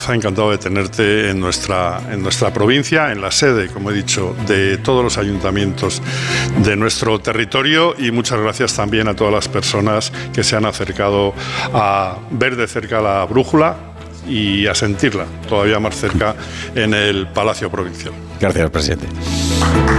Encantado de tenerte en nuestra provincia, en la sede, como he dicho, de todos los ayuntamientos de nuestro territorio, y muchas gracias también a todas las personas que se han acercado a ver de cerca la brújula y a sentirla todavía más cerca en el Palacio Provincial. Gracias, presidente.